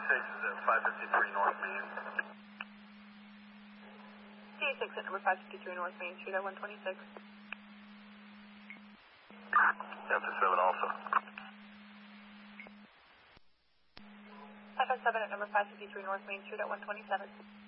is at 553 North Main. C6 at number 553 North Main Street at 126. Delta 7 also. 557 at number 553 North Main Street at 127.